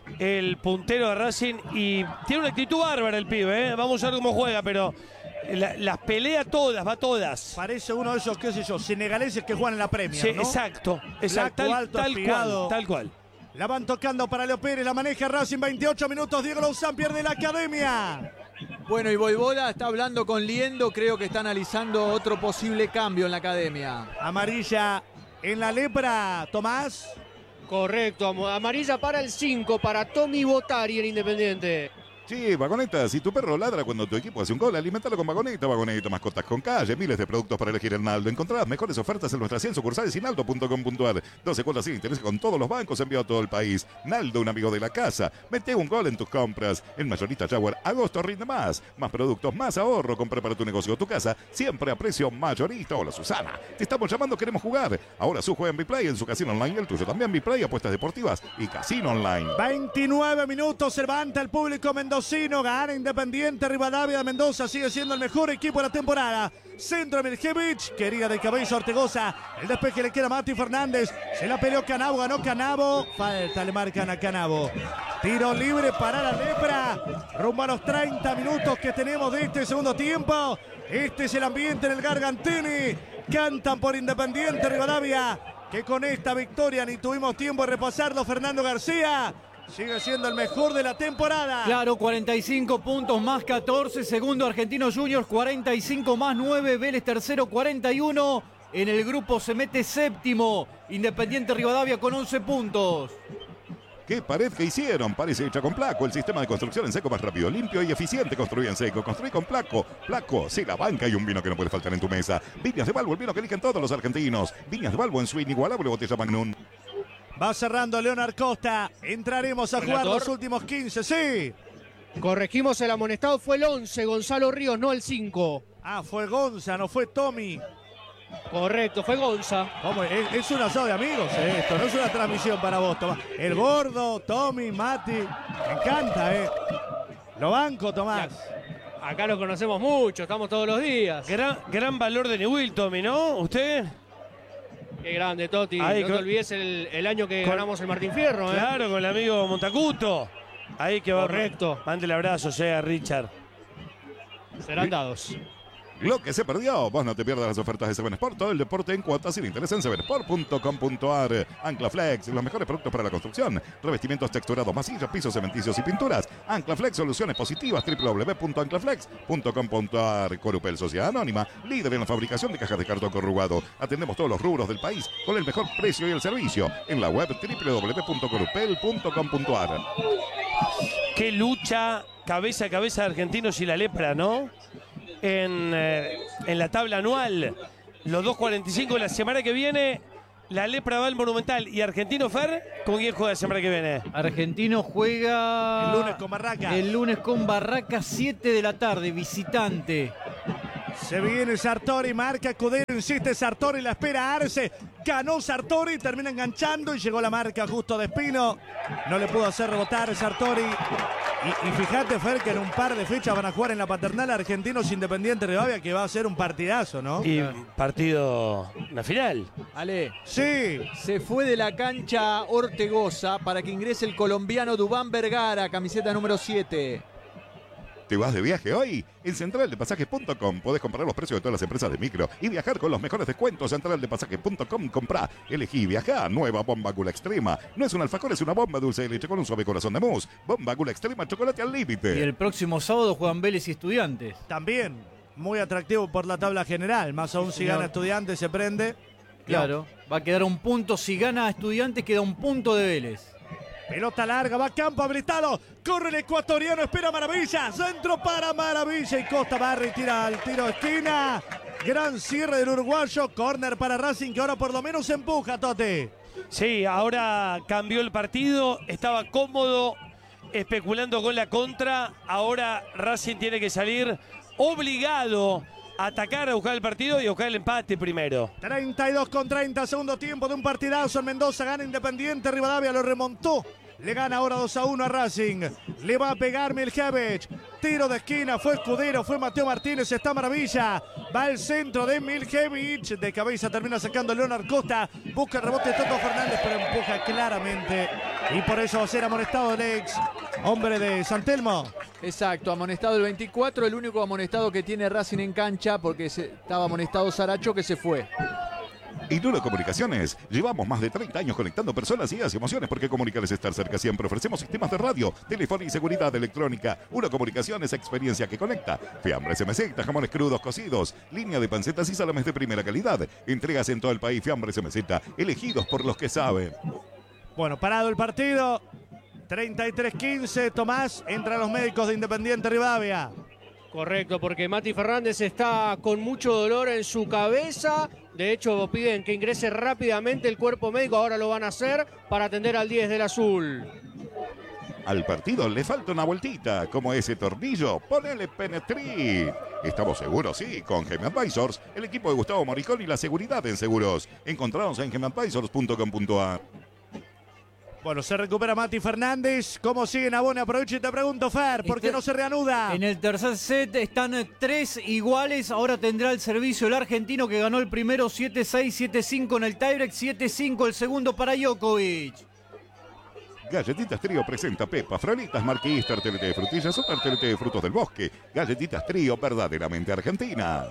el puntero de Racing. Y tiene una actitud bárbara el pibe, ¿eh? Vamos a ver cómo juega, pero las pelea todas, va todas. Parece uno de esos, qué sé yo, senegaleses que juegan en la Premier, Sí, ¿no? exacto. Blanco, alto, Tal cual. La van tocando para Leo Pérez, la maneja Racing, 28 minutos. Diego Lozán pierde la academia. Bueno, y Voivoda está hablando con Liendo, creo que está analizando otro posible cambio en la academia. Amarilla en la lepra, Tomás. Correcto, amarilla para el 5, para Tommy Botari en Independiente. Sí, Vagoneta, si tu perro ladra cuando tu equipo hace un gol, alimentalo con Vagoneta. Vagoneta, mascotas con calle, miles de productos para elegir en Naldo. Encontrarás mejores ofertas en nuestras 100 sucursales y naldo.com.ar. 12 cuotas sin interés con todos los bancos enviados a todo el país. Naldo, un amigo de la casa. Mete un gol en tus compras. En Mayorista Jaguar, agosto rinde más. Más productos, más ahorro. Compra para tu negocio o tu casa, siempre a precio mayorista. Hola, Susana. Te estamos llamando, queremos jugar. Ahora su juega en Biplay, en su casino online, el tuyo también Biplay, apuestas deportivas y casino online. 29 minutos, se levanta el público mendocino, gana Independiente Rivadavia de Mendoza, sigue siendo el mejor equipo de la temporada. Centro Milkevich, quería de cabeza Ortigosa, el despeje le queda a Mati Fernández, se la peleó Canavo, ganó Canavo, falta le marcan a Canavo. Tiro libre para la lepra, rumbo a los 30 minutos que tenemos de este segundo tiempo. Este es el ambiente en el Gargantini, cantan por Independiente Rivadavia, que con esta victoria ni tuvimos tiempo de repasarlo. Fernando García sigue siendo el mejor de la temporada. Claro, 45 puntos más 14. Segundo Argentinos Juniors, 45 más 9. Vélez tercero, 41. En el grupo se mete séptimo Independiente Rivadavia con 11 puntos. ¿Qué pared que hicieron? Parece hecha con Placo. El sistema de construcción en seco más rápido, limpio y eficiente. Construye en seco. Construye con Placo. Placo, sí, la banca y un vino que no puede faltar en tu mesa. Viñas de Balbo, el vino que eligen todos los argentinos. Viñas de Balbo en su inigualable botella Magnum. Va cerrando Leonard Costa. Entraremos a jugar los últimos 15, sí. Corregimos, el amonestado fue el 11, Gonzalo Ríos, no el 5. Ah, fue Gonza, no fue Tommy. Correcto, fue Gonza. ¿Cómo? Es un asado de amigos esto, no es una transmisión para vos, Tomás. El gordo, Tommy, Mati, me encanta, Lo banco, Tomás. Acá lo conocemos mucho, estamos todos los días. Gran valor de Newell, Tommy, ¿no? ¿Usted? Qué grande, Toti. Ahí, no te olvides el año que ganamos el Martín Fierro. Claro, con el amigo Montacuto. Ahí que va. Correcto. Mande el abrazo, a Richard. Serán dados. Lo que se perdió, vos no te pierdas las ofertas de Seven Sport, todo el deporte en cuotas sin interés en sevensport.com.ar. Anclaflex, los mejores productos para la construcción, revestimientos texturados, masivos, pisos cementicios y pinturas. Anclaflex, soluciones positivas, www.anclaflex.com.ar. Corupel, Sociedad Anónima, líder en la fabricación de cajas de cartón corrugado. Atendemos todos los rubros del país con el mejor precio y el servicio. En la web www.corupel.com.ar. Qué lucha cabeza a cabeza de Argentinos y la lepra, ¿no? En la tabla anual, los 2.45 la semana que viene, la lepra va al Monumental. ¿Y Argentino, Fer, con quién juega la semana que viene? Argentino juega el lunes con Barraca. El lunes con Barraca, 7 de la tarde, visitante. Se viene Sartori, marca Cudero, insiste Sartori, la espera Arce. Ganó Sartori, termina enganchando y llegó la marca justo de Espino. No le pudo hacer rebotar Sartori. Y fíjate, Fer, que en un par de fechas van a jugar en la Paternal Argentinos Independiente Rivadavia, que va a ser un partidazo, ¿no? Y partido, una final. Ale, sí. Se fue de la cancha Ortegoza para que ingrese el colombiano Dubán Vergara, camiseta número 7. ¿Te vas de viaje hoy? En centraldepasajes.com podés comparar los precios de todas las empresas de micro y viajar con los mejores descuentos. Centraldepasajes.com, comprá, elegí, viajá. Nueva Bomba Gula Extrema. No es un alfajor, es una bomba dulce de leche con un suave corazón de mousse. Bomba Gula Extrema, chocolate al límite. Y el próximo sábado juegan Vélez y Estudiantes. También, muy atractivo por la tabla general. Más aún si gana Estudiantes, se prende. Claro, va a quedar un punto. Si gana Estudiantes, queda un punto de Vélez. Pelota larga, va campo habilitado. Corre el ecuatoriano, espera Maravilla. Centro para Maravilla y Costa Barri tira al tiro de esquina. Gran cierre del uruguayo. Córner para Racing, que ahora por lo menos empuja, Tote. Sí, ahora cambió el partido, estaba cómodo especulando con la contra, ahora Racing tiene que salir obligado a atacar, a buscar el partido y a buscar el empate primero. 32:30, segundo tiempo de un partidazo en Mendoza, gana Independiente, Rivadavia lo remontó. Le gana ahora 2-1 a Racing. Le va a pegar Miljevic. Tiro de esquina. Fue Escudero. Fue Mateo Martínez. Está Maravilla. Va al centro de Miljevic. De cabeza termina sacando Leonard Costa. Busca el rebote de Toto Fernández, pero empuja claramente. Y por eso va a ser amonestado el ex hombre de San Telmo. Exacto, amonestado el 24. El único amonestado que tiene Racing en cancha, porque estaba amonestado Saracho, que se fue. Y Duro Comunicaciones, llevamos más de 30 años conectando personas, ideas y emociones, porque comunicar es estar cerca siempre. Ofrecemos sistemas de radio, teléfono y seguridad electrónica. Duro Comunicaciones, experiencia que conecta. Fiambres MZ, jamones crudos cocidos, línea de pancetas y salames de primera calidad. Entregas en todo el país. Fiambres MZ, elegidos por los que saben. Bueno, parado el partido. 33-15, Tomás, entra a los médicos de Independiente Rivadavia. Correcto, porque Mati Fernández está con mucho dolor en su cabeza. De hecho, piden que ingrese rápidamente el cuerpo médico. Ahora lo van a hacer para atender al 10 del azul. Al partido le falta una vueltita, como ese tornillo. Ponele Penetri. Estamos seguros, sí, con Gem Advisors, el equipo de Gustavo Moricón y la seguridad en seguros. Encontrados en gemadvisors.com.ar. Bueno, se recupera Mati Fernández. ¿Cómo sigue Nabone? Aprovecho y te pregunto, Fer, ¿por qué no se reanuda? En el tercer set están 3 iguales. Ahora tendrá el servicio el argentino, que ganó el primero 7-6, 7-5 en el tiebreak, 7-5 el segundo para Djokovic. Galletitas Trío presenta Pepa, Franitas, Marquis, tartelete de frutillas o tartelete de frutos del bosque. Galletitas Trío, verdaderamente argentinas.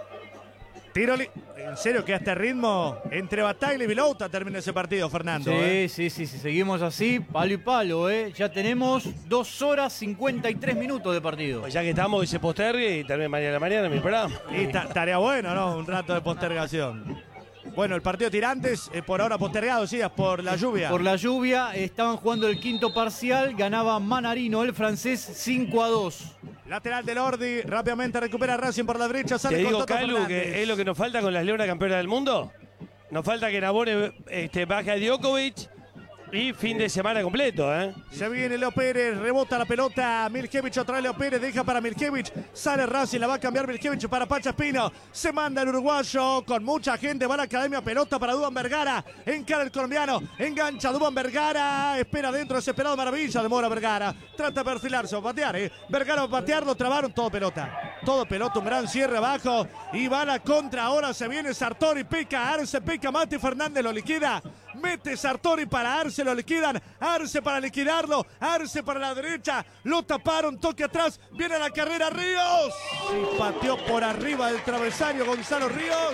Tiroli. ¿En serio que a este ritmo entre Bataglia y Vilouta termina ese partido, Fernando? Sí, seguimos así, palo y palo, Ya tenemos 2 horas 53 minutos de partido. Pues ya que estamos, que se postergue y también mañana mi programa. Y estaría bueno, ¿no? Un rato de postergación. Bueno, el partido Tirantes, por ahora postergado, sí, por la lluvia. Por la lluvia, estaban jugando el quinto parcial, ganaba Manarino, el francés, 5-2. Lateral del Ordi, rápidamente recupera Racing por la derecha, sale Te con digo, Toto Calu, Fernández. que es lo que nos falta con las Leonas campeonas del mundo. Nos falta que Nabone baje a Djokovic y fin de semana completo, Se viene Leo Pérez, rebota la pelota, Miljevic otra vez Leo Pérez, deja para Miljevic, sale Racing, la va a cambiar Miljevic para Pacha Espino, se manda el uruguayo, con mucha gente, va a la academia, pelota para Duván Vergara, encara el colombiano, engancha Duván Vergara, espera dentro, desesperado Maravilla, demora Vergara, trata de perfilarse, va a patear, Vergara va a patear, lo trabaron, todo pelota, un gran cierre abajo, y va a la contra, ahora se viene Sartori, pica Arce, pica Mati Fernández, lo liquida, mete Sartori para Arce, lo liquidan, Arce para liquidarlo, Arce para la derecha, lo taparon, toque atrás, viene la carrera Ríos, y pateó por arriba del travesaño Gonzalo Ríos,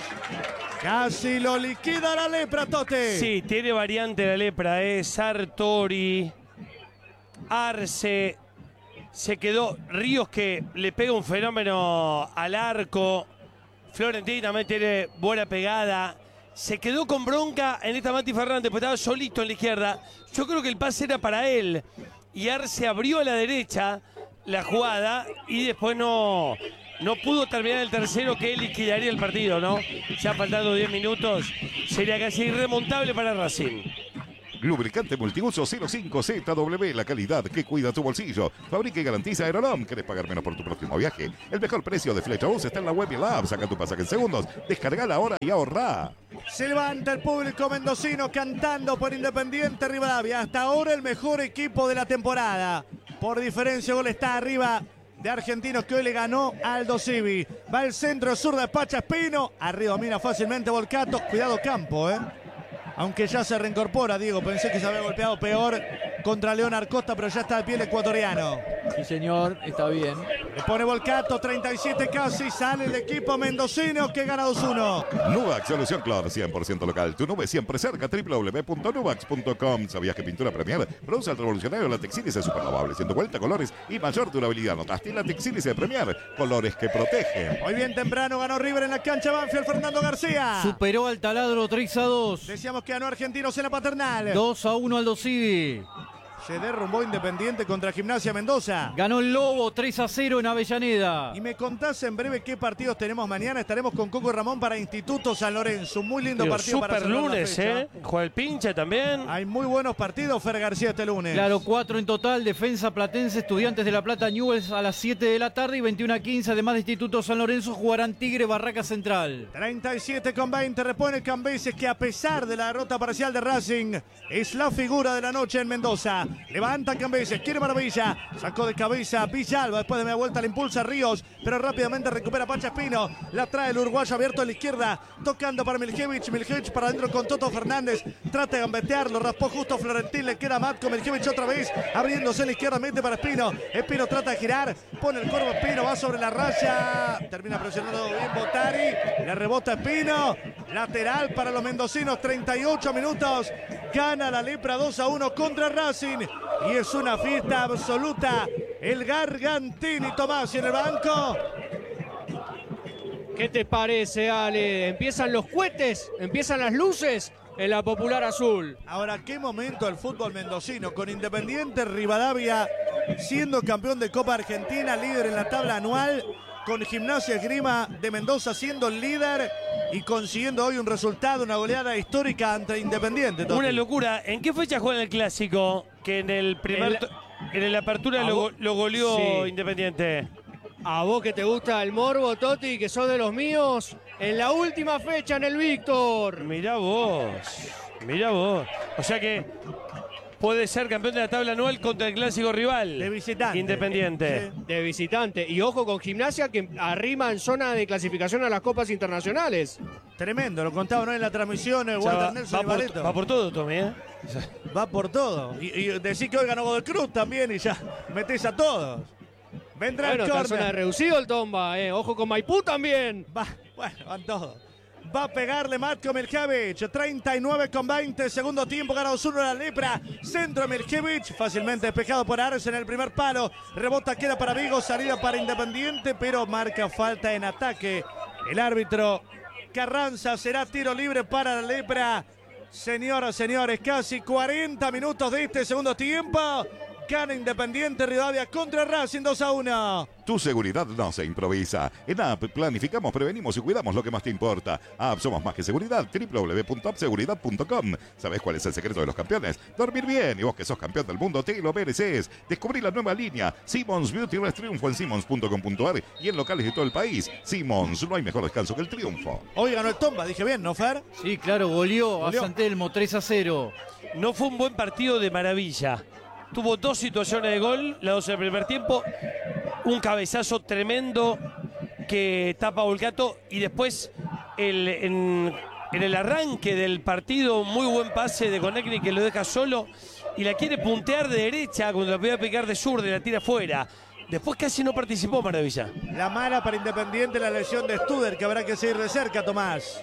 casi lo liquida la lepra, Tote. Sí, tiene variante la lepra, Sartori, Arce, se quedó Ríos, que le pega un fenómeno al arco, Florentín también tiene buena pegada. Se quedó con bronca en esta Mati Fernández, porque estaba solito en la izquierda. Yo creo que el pase era para él. Y Arce abrió a la derecha la jugada y después no pudo terminar el tercero, que él liquidaría el partido, ¿no? Ya faltando 10 minutos, sería casi irremontable para Racing. Lubricante multiuso 05ZW, la calidad que cuida tu bolsillo. Fabrica y garantiza Aeronom. ¿Querés pagar menos por tu próximo viaje? El mejor precio de Flechabús está en la web y la app. Saca tu pasaje en segundos. Descargala ahora y ahorrá. Se levanta el público mendocino cantando por Independiente Rivadavia. Hasta ahora el mejor equipo de la temporada. Por diferencia, gol está arriba de Argentinos, que hoy le ganó a Aldo Civi. Va el centro sur de Pacha Espino. Arriba domina fácilmente Volcato. Cuidado Campo, Aunque ya se reincorpora, Diego. Pensé que se había golpeado peor contra Leonard Costa, pero ya está de pie el ecuatoriano. Sí, señor, está bien. Le pone Volcato, 37 casi. Sale el equipo mendocino, que gana 2-1. Nuvax, solución Clor, 100% local. Tu nube siempre cerca, www.nuvax.com. ¿Sabías que Pintura Premier produce el revolucionario látex sílice superlavable, 140 colores y mayor durabilidad? ¿Notaste la látex sílice de Premier? Colores que protegen. Hoy bien temprano ganó River en la cancha Banfield, Fernando García. Superó al Taladro 3-2. Decíamos que ganó Argentinos en la Paternal. 2-1 Aldo Civi. Se derrumbó Independiente contra Gimnasia Mendoza. Ganó el Lobo 3-0 en Avellaneda. Y me contás en breve qué partidos tenemos mañana. Estaremos con Coco Ramón para Instituto San Lorenzo. Un muy lindo partido para Super cerrar la lunes, fecha. Juega el pinche también. Hay muy buenos partidos, Fer García, este lunes. Claro, 4 en total. Defensa Platense, Estudiantes de La Plata, Newell's a las 7 de la tarde y 21:15. Además de Instituto San Lorenzo, jugarán Tigre, Barraca Central. 37,20. Repone Cambeses, que a pesar de la derrota parcial de Racing, es la figura de la noche en Mendoza. Levanta Cambeses, quiere maravilla. Sacó de cabeza Villalba. Después de media vuelta la impulsa Ríos, pero rápidamente recupera Pacha Espino. La trae el uruguayo abierto a la izquierda, tocando para Miljevich. Miljevich para adentro con Toto Fernández. Trata de gambetear, lo raspó justo Florentín. Le queda Matko. Miljevich otra vez, abriéndose a la izquierda, mete para Espino. Espino trata de girar, pone el cuerpo Espino, va sobre la raya. Termina presionando bien Botari. Le rebota Espino. Lateral para los mendocinos, 38 minutos. Gana la Lepra 2-1 contra Racing. Y es una fiesta absoluta. El Gargantini Tomás en el banco. ¿Qué te parece, Ale? Empiezan los cohetes, empiezan las luces en la Popular Azul. Ahora, qué momento el fútbol mendocino, con Independiente Rivadavia siendo campeón de Copa Argentina, líder en la tabla anual, con Gimnasia Esgrima de Mendoza siendo el líder y consiguiendo hoy un resultado, una goleada histórica ante Independiente. Toti. Una locura. ¿En qué fecha juega el Clásico? Que en el primer... En la apertura lo goleó Sí. Independiente. A vos que te gusta el morbo, Toti, que sos de los míos, en la última fecha en el Víctor. Mirá vos. O sea que puede ser campeón de la tabla anual contra el clásico rival. De visitante. Independiente. Sí. De visitante. Y ojo con Gimnasia, que arrima en zona de clasificación a las copas internacionales. Tremendo, lo contaba, ¿no?, en la transmisión el O sea, Walter Nelson y Barreto. va por todo, Tommy, ¿eh? Va por todo. Y decís que hoy ganó Godoy Cruz también y ya metés a todos. Vendrá Bueno, el está en zona de córner. reducido el Tomba, Ojo con Maipú también. Bueno, van todos. Va a pegarle Matko Miljevich. 39,20. Segundo tiempo, gana 2-1 la Lepra. Centro Miljevich. Fácilmente despejado por Ares en el primer palo. Rebota, queda para Vigo. Salida para Independiente, pero marca falta en ataque. El árbitro Carranza, será tiro libre para la Lepra. Señoras, señores, casi 40 minutos de este segundo tiempo. Gana Independiente Rivadavia contra Racing 2-1. Tu seguridad no se improvisa. En APP planificamos, prevenimos y cuidamos lo que más te importa. APP somos más que seguridad. www.appseguridad.com. ¿Sabés cuál es el secreto de los campeones? Dormir bien. Y vos que sos campeón del mundo, te lo mereces. Descubrí la nueva línea Simmons Beauty Rest Triunfo en simmons.com.ar y en locales de todo el país. Simmons, no hay mejor descanso que el triunfo. Hoy ganó el Tomba, dije bien, ¿no, Fer? Sí, claro, goleó a San Telmo 3-0. No fue un buen partido de maravilla. Tuvo dos situaciones de gol, las dos en el primer tiempo. Un cabezazo tremendo que tapa a Volcato. Y después, en el arranque del partido, muy buen pase de Konechny que lo deja solo. Y la quiere puntear de derecha cuando la podía pegar de zurda y la tira afuera. Después casi no participó Maravilla. La mala para Independiente, la lesión de Studer, que habrá que seguir de cerca, Tomás.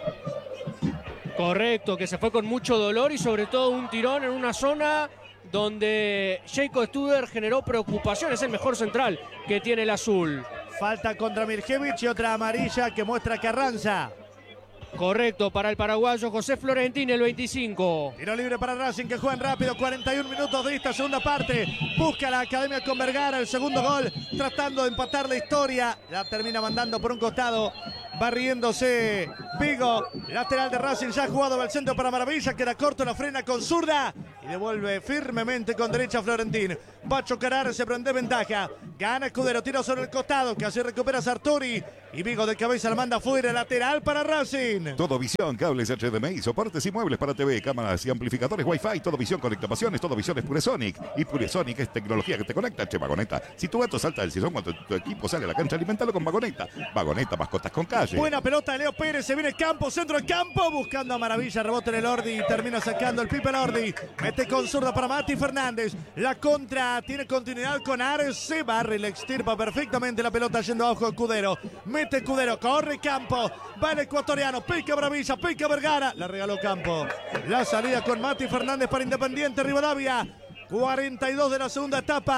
Correcto, que se fue con mucho dolor y sobre todo un tirón en una zona donde Jacob Studer generó preocupación. Es el mejor central que tiene el azul. Falta contra Miljevich y otra amarilla que muestra Carranza. Correcto, para el paraguayo José Florentín, el 25. Tiro libre para Racing, que juegan rápido. 41 minutos de esta segunda parte. Busca la Academia con Vergara el segundo gol, tratando de empatar la historia. La termina mandando por un costado, barriéndose Vigo. Lateral de Racing, ya ha jugado al centro para Maravilla. Queda corto, la frena con zurda y devuelve firmemente con derecha Florentín. Va a chocar, se prende ventaja. Gana Escudero, tiro sobre el costado, que así recupera Sartori. Y Vigo de cabeza la manda fuera, lateral para Racing. Todo Visión, cables HDMI, soportes y muebles para TV, cámaras y amplificadores Wi-Fi. Todo Visión conecta pasiones, Todo Visión es Puresonic. Y Puresonic es tecnología que te conecta. Che, Vagoneta, si tu gato salta del sillón cuando tu equipo sale a la cancha, alimentalo con Vagoneta. Vagoneta, mascotas con calle. Buena pelota de Leo Pérez, se viene el campo, centro del campo, buscando a Maravilla, rebote en el Ordi y termina sacando el Pipe el Ordi. Mete con zurda para Mati Fernández. La contra tiene continuidad con Ares, se barre y le extirpa perfectamente la pelota yendo abajo de Escudero. Mete Escudero, corre campo, va el ecuatoriano, pica Maravilla, pica Vergara, la regaló Campo. La salida con Mati Fernández para Independiente Rivadavia. 42 de la segunda etapa.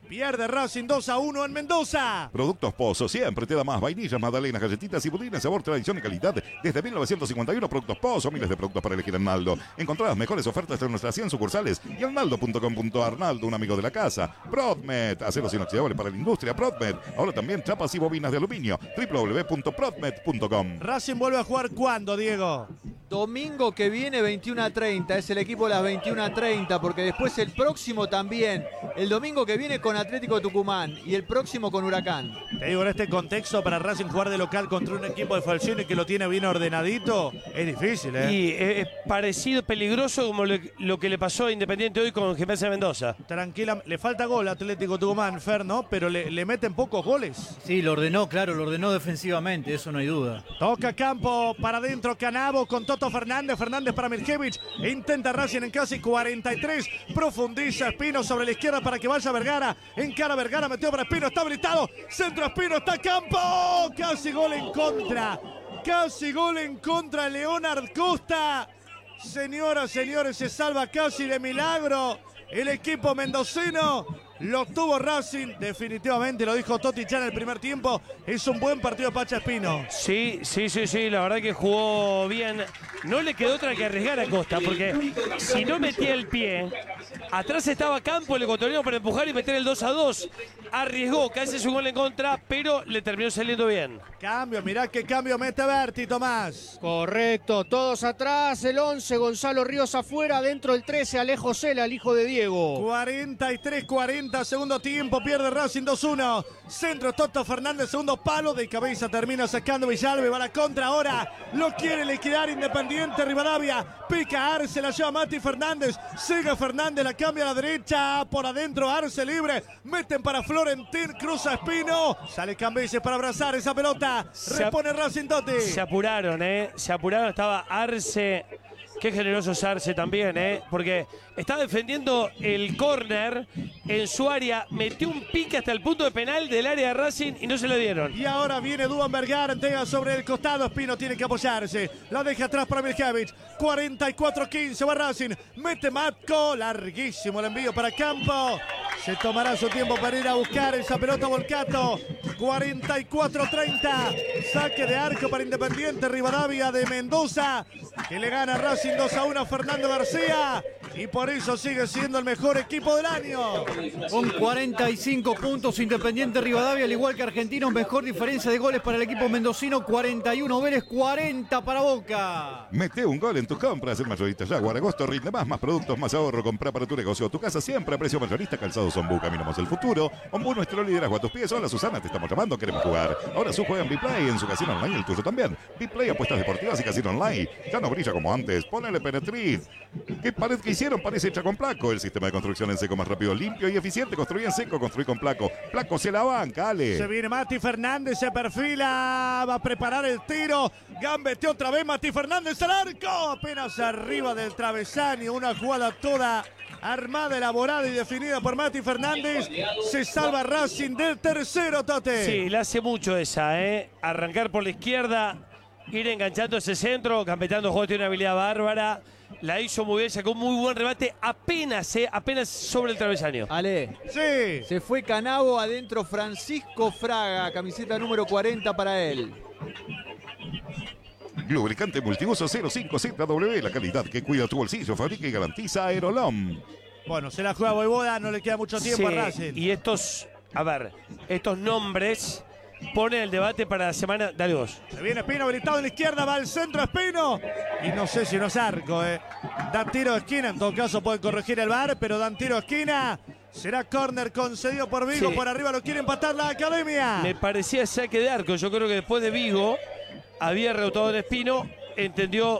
Pierde Racing 2-1 en Mendoza. Productos Pozo siempre te da más. Vainillas, magdalenas, galletitas y budines, sabor, tradición y calidad. Desde 1951, Productos Pozo. Miles de productos para elegir en Naldo. Encontrá las mejores ofertas en nuestras 100 sucursales y en naldo.com.ar. Naldo, un amigo de la casa. Prodmed, aceros inoxidables para la industria. Prodmed, ahora también chapas y bobinas de aluminio. www.prodmed.com. Racing vuelve a jugar ¿cuándo, Diego? Domingo que viene 21:30, es el equipo de las 21:30, porque después el próximo también, el domingo que viene con Atlético Tucumán y el próximo con Huracán. Te digo, en este contexto para Racing jugar de local contra un equipo de Falcioni que lo tiene bien ordenadito, es difícil, ¿eh? Y es parecido, peligroso como lo que le pasó a Independiente hoy con Gimnasia de Mendoza. Tranquila, le falta gol a Atlético Tucumán, Fer, ¿no? Pero le meten pocos goles. Sí, lo ordenó, claro, lo ordenó defensivamente, eso no hay duda. Toca campo para adentro Canavo con Toto Fernández. Fernández para Mirkevich. Intenta Racing en casi 43. Profundiza Espino sobre la izquierda para que vaya Vergara. Encara Vergara, metió para Espino. Está habilitado. Centro Espino, está campo. Casi gol en contra. Casi gol en contra. Leonard Costa. Señoras, señores, se salva casi de milagro el equipo mendocino. Lo tuvo Racing, definitivamente, lo dijo Totti ya en el primer tiempo. Es un buen partido Pacha Espino. Sí, la verdad que jugó bien. No le quedó otra que arriesgar a Costa, porque si no metía el pie, atrás estaba Campo, el ecuatoriano, para empujar y meter el 2-2. Arriesgó, casi su gol en contra, pero le terminó saliendo bien. Cambio, mirá qué cambio mete Berti, Tomás. Correcto, todos atrás, el 11, Gonzalo Ríos afuera, dentro el 13, Alejo Cela, el hijo de Diego. 43-40, segundo tiempo, pierde Racing 2-1. Centro, Toto Fernández, segundo palo, de cabeza termina sacando Villalbe, va a la contra ahora. Lo quiere liquidar Independiente Rivadavia. Pica Arce, la lleva Mati Fernández. Sigue Fernández, la cambia a la derecha, por adentro Arce libre. Meten para Florentín, cruza Espino. Sale Cambises para abrazar esa pelota. Repone Racing Totti. Se apuraron, se apuraron, estaba Arce. Qué generoso es Arce también, porque está defendiendo el córner en su área, metió un pique hasta el punto de penal del área de Racing y no se lo dieron. Y ahora viene Duan Vergara, entrega sobre el costado, Espino tiene que apoyarse, la deja atrás para Mirkevich, 44-15 va Racing, mete Matko, larguísimo el envío para Campo, se tomará su tiempo para ir a buscar esa pelota Volcato, 44-30, saque de arco para Independiente Rivadavia de Mendoza, que le gana Racing 2-1 a Fernando García y por eso sigue siendo el mejor equipo del año. Con 45 puntos Independiente Rivadavia, al igual que Argentinos, mejor diferencia de goles para el equipo mendocino, 41 Vélez, 40 para Boca. Mete un gol en tus compras, el mayorista Jaguar. Agosto rinde más productos, más ahorro. Compra para tu negocio, tu casa siempre a precio mayorista. Calzados Ombú, caminamos el futuro. Ombú, nuestro liderazgo a tus pies. Hola Susana, te estamos llamando, queremos jugar. Ahora su juega en Biplay, en su casino online, el tuyo también. Biplay, apuestas deportivas y casino online. Ya no brilla como antes, ponele Penetriz. ¿Qué pared que hicieron? Parece hecha con Placo. El sistema de construcción en seco más rápido, limpio y eficiente. Construye en seco, construye con Placo. Placo se la banca, Ale. Se viene Mati Fernández, se perfila, va a preparar el tiro. Gambeteó otra vez Mati Fernández al arco. Apenas arriba del travesaño, una jugada toda armada, elaborada y definida por Mati Fernández. Se salva Racing del tercero, Tote. Sí, le hace mucho esa, arrancar por la izquierda, ir enganchando ese centro, gambeteando juego, tiene una habilidad bárbara. La hizo muy bien, sacó un muy buen remate, apenas sobre el travesaño. Ale, sí. Se fue Canavo, adentro Francisco Fraga, camiseta número 40 para él. Lubricante multiuso 05ZW, la calidad que cuida tu bolsillo, fabrica y garantiza Aerolom. Bueno, se la juega Voivoda, no le queda mucho tiempo a Racing. Y estos nombres ponen el debate para la semana. Dale vos. Se viene Espino habilitado en la izquierda, va al centro Espino. Y no sé si no es arco, Dan tiro de esquina, en todo caso puede corregir el VAR, pero dan tiro de esquina. Será córner concedido por Vigo, por arriba lo quiere empatar la Academia. Me parecía saque de arco, yo creo que después de Vigo había rebotado en Espino, entendió